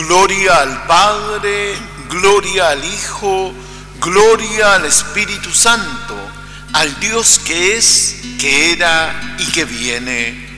Gloria al Padre, gloria al Hijo, gloria al Espíritu Santo, al Dios que es, que era y que viene,